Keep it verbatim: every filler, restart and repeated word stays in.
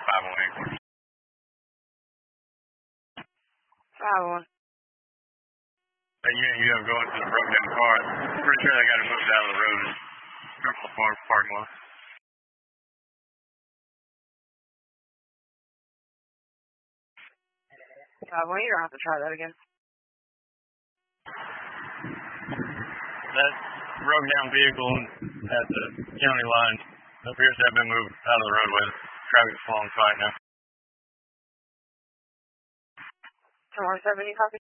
five one eight. five one. That unit you have going to the broke down car, I'm pretty sure they got it moved out of the road and from the farm parking lot. five one, you're going to have to try that again. That broke down vehicle at the county line appears to have been moved out of the roadway. Traffic's flowing fine now. ten one seven, you copy?